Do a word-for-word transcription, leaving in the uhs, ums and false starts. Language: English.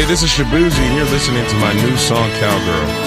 this is Shabuzi, and you're listening to my new song, Cowgirl.